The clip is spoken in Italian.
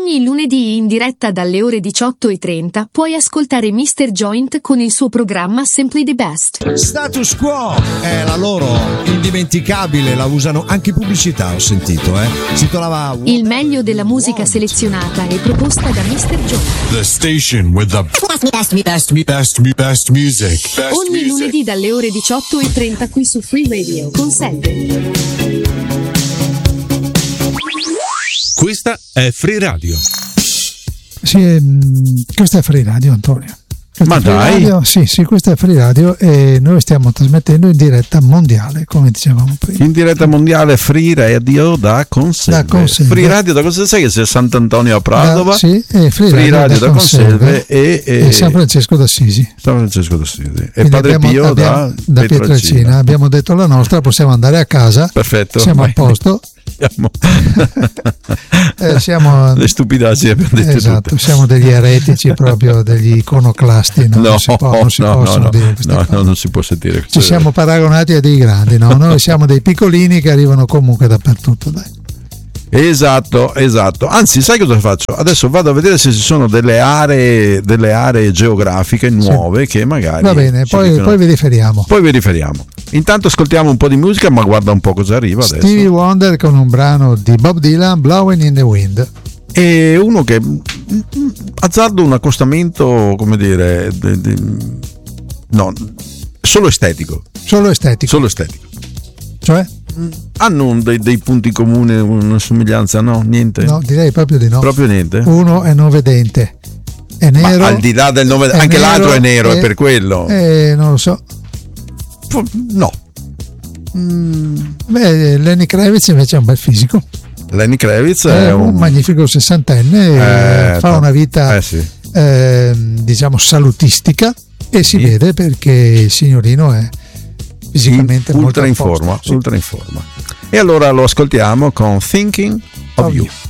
Ogni lunedì in diretta dalle ore 18:30 puoi ascoltare Mr. Joint con il suo programma Simply the Best. Status Quo è la loro indimenticabile, la usano anche in pubblicità, ho sentito, si titolava Il meglio della musica selezionata e proposta da Mr. Joint. The station with the best music. Ogni lunedì dalle ore 18:30 qui su Free Radio con Selve. Questa è Free Radio. Sì, questa è Free Radio, Antonio. Ma dai! Radio, sì, questa è Free Radio e noi stiamo trasmettendo in diretta mondiale, come dicevamo prima. In diretta mondiale Free Radio da Conselve. Free Radio da Conselve, sai che c'è Sant'Antonio a Padova? Sì, e Free Radio da Conselve e San Francesco d'Assisi. E Padre Pio da Pietrelcina. Abbiamo detto la nostra, possiamo andare a casa. Perfetto. Siamo a posto. Siamo le stupidaggini abbiamo detto, esatto, tutte. Siamo degli eretici, proprio degli iconoclasti, no? Non si possono dire queste cose. Non si può sentire. Ci siamo paragonati a dei grandi, no? Noi siamo dei piccolini che arrivano comunque dappertutto, dai. Esatto. Anzi, sai cosa faccio? Adesso vado a vedere se ci sono delle aree geografiche nuove, sì, che magari. Va bene, poi veriferiamo. Intanto ascoltiamo un po' di musica, ma guarda un po' cosa arriva adesso. Stevie Wonder con un brano di Bob Dylan, Blowing in the Wind. E uno che azzardo un accostamento, come dire, no, solo estetico. Cioè? Hanno dei punti comuni, una somiglianza? No, niente? No, direi proprio di no. Proprio niente? Uno è nove dente, è nero. Ma al di là del nove, anche nero, l'altro è nero, è per quello. Non lo so. No. Lenny Kravitz invece ha un bel fisico. Lenny Kravitz è un magnifico sessantenne, fa una vita diciamo salutistica e si vede perché il signorino è fisicamente ultra in forma. E allora lo ascoltiamo con Thinking of You.